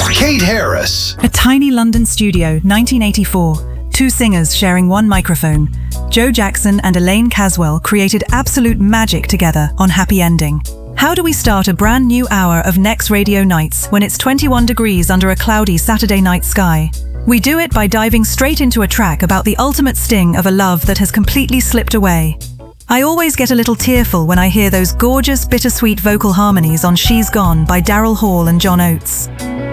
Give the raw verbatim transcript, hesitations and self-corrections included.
Kate Harris. A tiny London studio, nineteen eighty-four. Two singers sharing one microphone. Joe Jackson and Elaine Caswell created absolute magic together on Happy Ending. How do we start a brand new hour of Next Radio Nights when it's twenty-one degrees under a cloudy Saturday night sky? We do it by diving straight into a track about the ultimate sting of a love that has completely slipped away. I always get a little tearful when I hear those gorgeous, bittersweet vocal harmonies on She's Gone by Daryl Hall and John Oates.